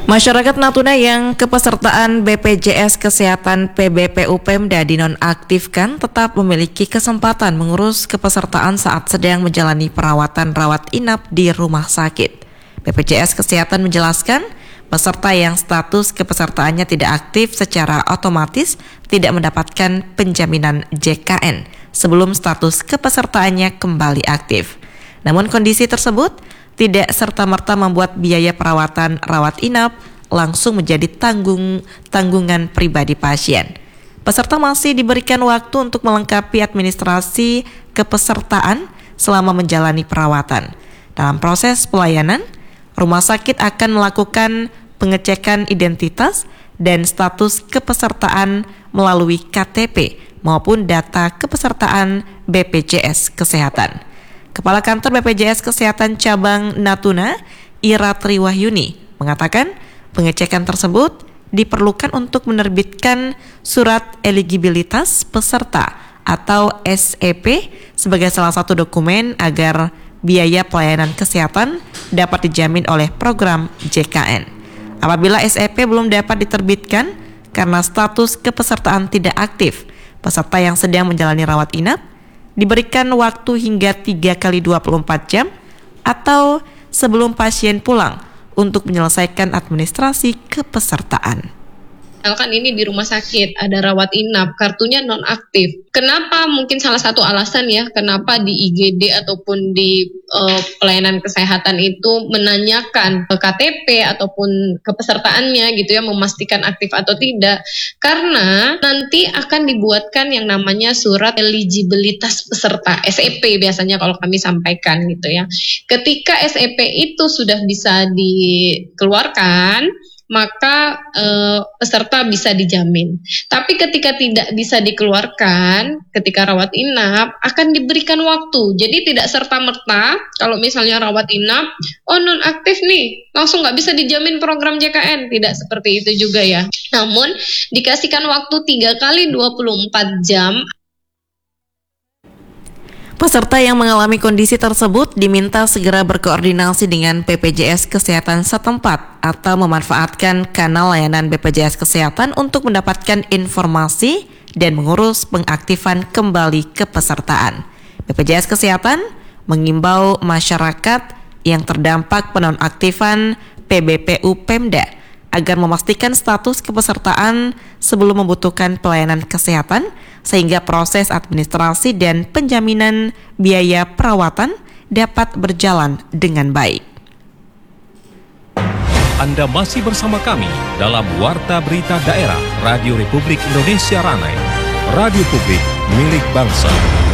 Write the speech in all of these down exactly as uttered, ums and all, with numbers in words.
Masyarakat Natuna yang kepesertaan B P J S Kesehatan P B P U Pemda dinonaktifkan tetap memiliki kesempatan mengurus kepesertaan saat sedang menjalani perawatan rawat inap di rumah sakit. B P J S Kesehatan menjelaskan, peserta yang status kepesertaannya tidak aktif secara otomatis tidak mendapatkan penjaminan J K N sebelum status kepesertaannya kembali aktif. Namun kondisi tersebut tidak serta-merta membuat biaya perawatan rawat inap langsung menjadi tanggung tanggungan pribadi pasien. Peserta masih diberikan waktu untuk melengkapi administrasi kepesertaan selama menjalani perawatan. Dalam proses pelayanan, rumah sakit akan melakukan pengecekan identitas dan status kepesertaan melalui K T P maupun data kepesertaan B P J S Kesehatan. Kepala Kantor B P J S Kesehatan Cabang Natuna, Ira Triwahyuni, mengatakan pengecekan tersebut diperlukan untuk menerbitkan surat eligibilitas peserta atau S E P sebagai salah satu dokumen agar biaya pelayanan kesehatan dapat dijamin oleh program J K N. Apabila S E P belum dapat diterbitkan karena status kepesertaan tidak aktif, peserta yang sedang menjalani rawat inap diberikan waktu hingga tiga kali dua puluh empat jam atau sebelum pasien pulang untuk menyelesaikan administrasi kepesertaan. Misalkan ini di rumah sakit ada rawat inap, kartunya nonaktif. Kenapa? Mungkin salah satu alasan ya, kenapa di I G D ataupun di uh, pelayanan kesehatan itu menanyakan ke K T P ataupun kepesertaannya gitu ya, memastikan aktif atau tidak. Karena nanti akan dibuatkan yang namanya surat eligibilitas peserta, S E P biasanya kalau kami sampaikan gitu ya. Ketika S E P itu sudah bisa dikeluarkan, maka eh, peserta bisa dijamin. Tapi ketika tidak bisa dikeluarkan, ketika rawat inap akan diberikan waktu. Jadi tidak serta-merta kalau misalnya rawat inap, oh non-aktif nih, langsung nggak bisa dijamin program J K N. Tidak seperti itu juga ya. Namun dikasihkan waktu tiga kali dua puluh empat jam. Peserta yang mengalami kondisi tersebut diminta segera berkoordinasi dengan B P J S Kesehatan setempat atau memanfaatkan kanal layanan B P J S Kesehatan untuk mendapatkan informasi dan mengurus pengaktifan kembali kepesertaan. B P J S Kesehatan mengimbau masyarakat yang terdampak penonaktifan P B P U Pemda agar memastikan status kepesertaan sebelum membutuhkan pelayanan kesehatan sehingga proses administrasi dan penjaminan biaya perawatan dapat berjalan dengan baik. Anda masih bersama kami dalam Warta Berita Daerah Radio Republik Indonesia Ranai, Radio Publik milik bangsa.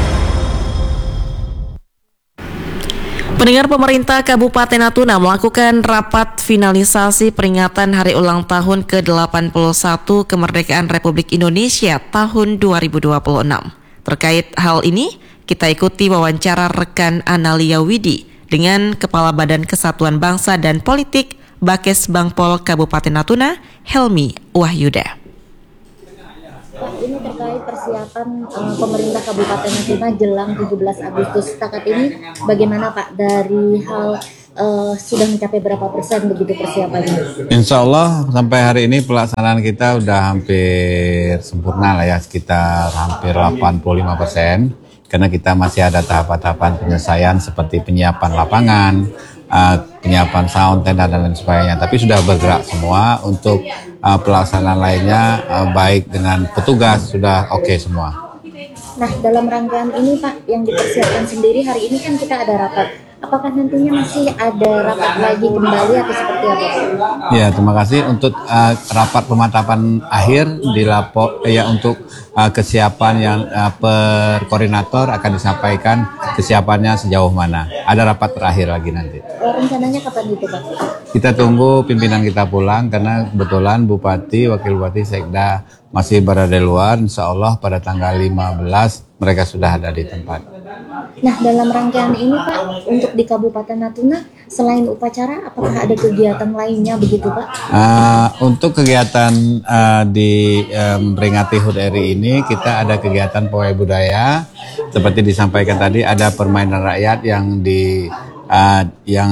Pendengar, pemerintah Kabupaten Natuna melakukan rapat finalisasi peringatan Hari Ulang Tahun ke delapan puluh satu Kemerdekaan Republik Indonesia tahun dua ribu dua puluh enam. Terkait hal ini, kita ikuti wawancara rekan Analia Widi dengan Kepala Badan Kesatuan Bangsa dan Politik Bakes Bangpol Kabupaten Natuna, Helmi Wahyuda. Pak, ini terkait persiapan uh, pemerintah Kabupaten Natuna jelang tujuh belas Agustus. Setakat ini bagaimana Pak dari hal uh, sudah mencapai berapa persen begitu persiapannya? Insya Allah sampai hari ini pelaksanaan kita udah hampir sempurna lah ya, sekitar hampir delapan puluh lima persen. Karena kita masih ada tahapan-tahapan penyelesaian seperti penyiapan lapangan, uh, penyiapan sound, tenda dan lain sebagainya. Tapi sudah bergerak semua untuk uh, pelaksanaan lainnya, uh, baik dengan petugas sudah oke okay semua. Nah, dalam rangkaian ini Pak, yang dipersiapkan sendiri hari ini kan kita ada rapat. Apakah nantinya masih ada rapat lagi kembali atau seperti apa? Ya, terima kasih untuk uh, rapat pemantapan akhir dilapor ya untuk uh, kesiapan yang uh, per koordinator akan disampaikan kesiapannya sejauh mana. Ada rapat terakhir lagi nanti. Rencananya kapan itu Pak? Kita tunggu pimpinan kita pulang karena kebetulan Bupati, Wakil Bupati, Sekda masih berada di luar. Insya Allah pada tanggal lima belas mereka sudah ada di tempat. Nah, dalam rangkaian ini Pak, untuk di Kabupaten Natuna, selain upacara, apakah ada kegiatan lainnya begitu Pak? Uh, untuk kegiatan uh, di um, peringati H U D R I ini, kita ada kegiatan pawai budaya, seperti disampaikan tadi, ada permainan rakyat yang di uh, yang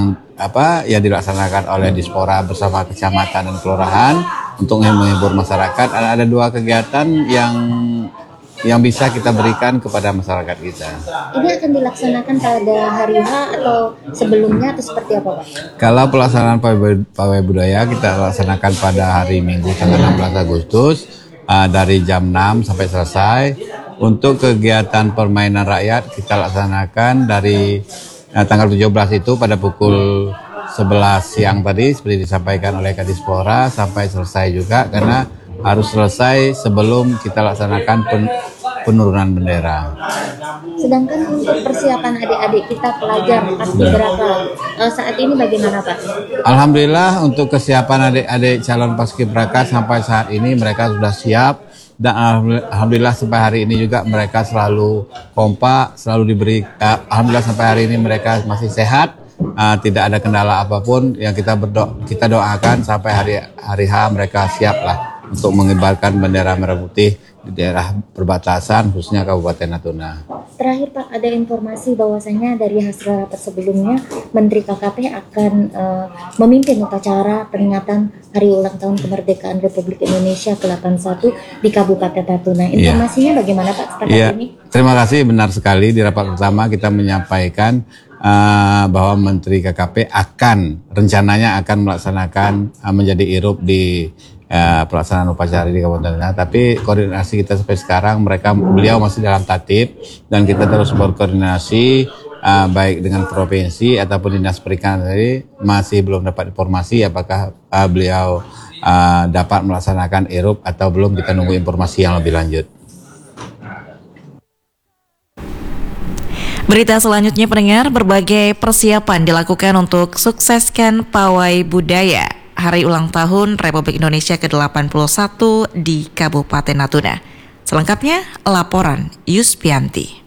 apa yang dilaksanakan oleh Dispora bersama kecamatan dan kelurahan untuk menghibur masyarakat. Ada, ada dua kegiatan yang yang bisa kita berikan kepada masyarakat kita. Ini akan dilaksanakan pada hari H atau sebelumnya atau seperti apa, Pak? Kalau pelaksanaan pawai budaya kita laksanakan pada hari Minggu tanggal enam belas Agustus uh, dari jam enam sampai selesai. Untuk kegiatan permainan rakyat kita laksanakan dari uh, tanggal tujuh belas itu pada pukul sebelas siang tadi seperti disampaikan oleh Kadispora sampai selesai juga, karena harus selesai sebelum kita laksanakan pen, penurunan bendera. Sedangkan untuk persiapan adik-adik kita pelajar paski beraka uh, saat ini bagaimana, Pak? Alhamdulillah untuk kesiapan adik-adik calon paski beraka sampai saat ini mereka sudah siap, dan alhamdulillah sampai hari ini juga mereka selalu kompak, selalu diberi uh, alhamdulillah sampai hari ini mereka masih sehat, uh, tidak ada kendala apapun. Yang kita berdoa, kita doakan sampai hari hari H mereka siap lah untuk mengibarkan bendera merah putih di daerah perbatasan khususnya Kabupaten Natuna. Terakhir, Pak, ada informasi bahwasanya dari hasil rapat sebelumnya Menteri K K P akan uh, memimpin upacara peringatan Hari Ulang Tahun Kemerdekaan Republik Indonesia ke delapan puluh satu di Kabupaten Natuna. Informasinya ya. Bagaimana, Pak, setelah ya. ini? Terima kasih, benar sekali. Di rapat pertama kita menyampaikan uh, bahwa Menteri K K P akan rencananya akan melaksanakan uh, menjadi irup di Uh, pelaksanaan upacara di Kabupaten Natuna, tapi koordinasi kita sampai sekarang mereka beliau masih dalam tatip dan kita terus berkoordinasi uh, baik dengan provinsi ataupun dinas perikanan tadi masih belum dapat informasi apakah uh, beliau uh, dapat melaksanakan irup atau belum, kita nunggu informasi yang lebih lanjut. Berita selanjutnya pendengar, berbagai persiapan dilakukan untuk sukseskan pawai budaya Hari Ulang Tahun Republik Indonesia ke delapan puluh satu di Kabupaten Natuna. Selengkapnya, laporan Yuspianti.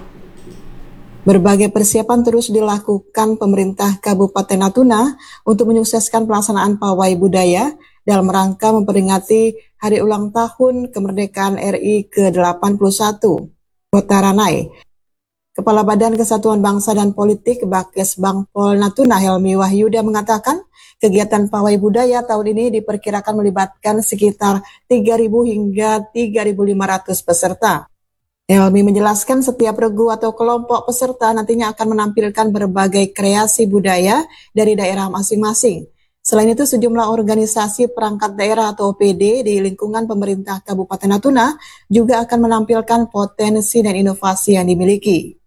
Berbagai persiapan terus dilakukan pemerintah Kabupaten Natuna untuk menyukseskan pelaksanaan pawai budaya dalam rangka memperingati Hari Ulang Tahun Kemerdekaan R I ke delapan puluh satu. Kota Ranai, Kepala Badan Kesatuan Bangsa dan Politik Bakes Bangpol Natuna Helmi Wahyuda mengatakan kegiatan pawai budaya tahun ini diperkirakan melibatkan sekitar tiga ribu hingga tiga ribu lima ratus peserta. Helmi menjelaskan setiap regu atau kelompok peserta nantinya akan menampilkan berbagai kreasi budaya dari daerah masing-masing. Selain itu, sejumlah organisasi perangkat daerah atau O P D di lingkungan pemerintah Kabupaten Natuna juga akan menampilkan potensi dan inovasi yang dimiliki.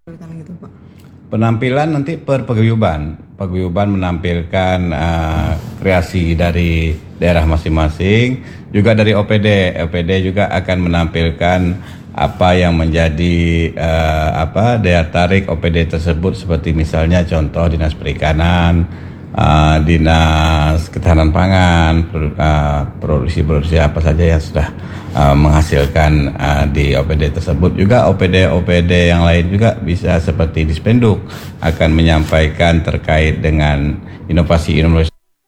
Penampilan nanti per paguyuban, paguyuban menampilkan uh, kreasi dari daerah masing-masing, juga dari O P D, O P D juga akan menampilkan apa yang menjadi uh, apa daya tarik O P D tersebut, seperti misalnya contoh dinas perikanan, uh, dinas ketahanan pangan, uh, produksi-produksi apa saja yang sudah uh, menghasilkan uh, di O P D tersebut. Juga O P D-O P D yang lain juga bisa seperti Dispenduk akan menyampaikan terkait dengan inovasi-inovasi.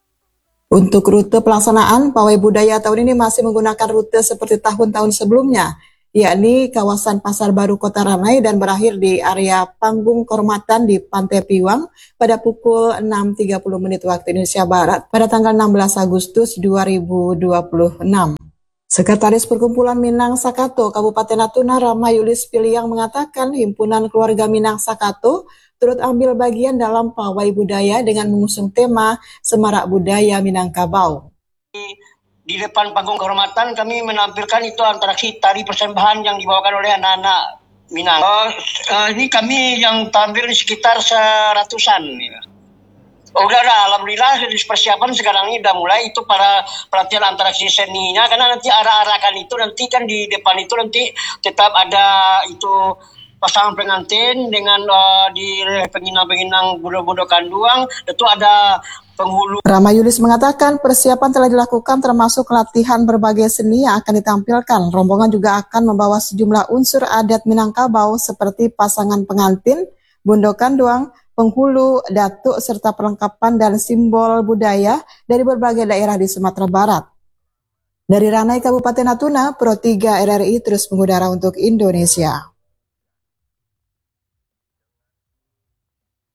Untuk rute pelaksanaan pawai budaya tahun ini masih menggunakan rute seperti tahun-tahun sebelumnya, yakni kawasan Pasar Baru Kota Ranai dan berakhir di area panggung kehormatan di Pantai Piwang pada pukul enam tiga puluh menit waktu Indonesia Barat pada tanggal enam belas Agustus dua ribu dua puluh enam. Sekretaris Perkumpulan Minang Sakato Kabupaten Natuna Rama Yulis Piliang mengatakan himpunan keluarga Minang Sakato turut ambil bagian dalam pawai budaya dengan mengusung tema Semarak Budaya Minangkabau. Di depan panggung kehormatan kami menampilkan itu atraksi tari persembahan yang dibawakan oleh anak-anak Minang. Uh, uh, ini kami yang tampil sekitar seratusan. Ya. Oh, udah, udah, alhamdulillah persiapan sekarang ini udah mulai itu para pelatihan atraksi seninya, karena nanti arah-arahkan itu nanti kan di depan itu nanti tetap ada itu pasangan pengantin dengan uh, di penginang-penginang budo-budo kanduang, itu ada penghulu. Rama Yulis mengatakan persiapan telah dilakukan termasuk latihan berbagai seni yang akan ditampilkan. Rombongan juga akan membawa sejumlah unsur adat Minangkabau seperti pasangan pengantin, bundo kanduang, penghulu, datuk, serta perlengkapan dan simbol budaya dari berbagai daerah di Sumatera Barat. Dari Ranai Kabupaten Natuna, Pro tiga R R I terus mengudara untuk Indonesia.